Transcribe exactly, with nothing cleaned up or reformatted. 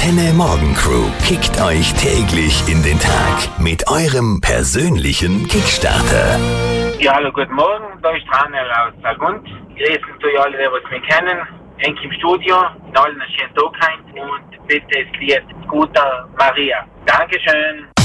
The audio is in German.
Antenne Morgen Crew kickt euch täglich in den Tag mit eurem persönlichen Kickstarter. Ja, hallo, guten Morgen, da ist Daniel aus Saargund. Grüßen zu alle, die was mich kennen. Eng im Studio, allen einen schönen Tag heim und bitte das Lied Guter Maria. Dankeschön.